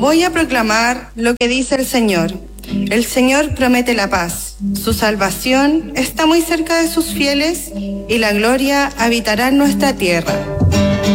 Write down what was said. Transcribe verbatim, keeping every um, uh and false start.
Voy a proclamar lo que dice el Señor. El Señor promete la paz. Su salvación está muy cerca de sus fieles y la gloria habitará en nuestra tierra.